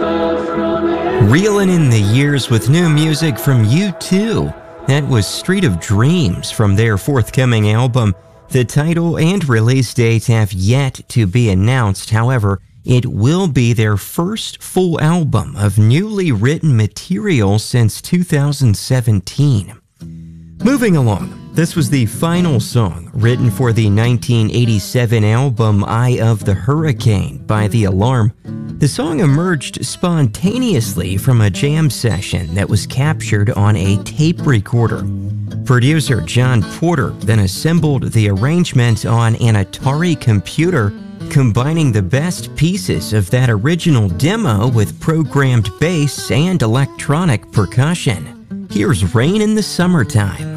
Reeling in the years with new music from U2. That was Street of Dreams from their forthcoming album. The title and release date have yet to be announced. However, it will be their first full album of newly written material since 2017. Moving along, this was the final song written for the 1987 album Eye of the Hurricane by The Alarm. The song emerged spontaneously from a jam session that was captured on a tape recorder. Producer John Porter then assembled the arrangement on an Atari computer, combining the best pieces of that original demo with programmed bass and electronic percussion. Here's Rain in the Summertime.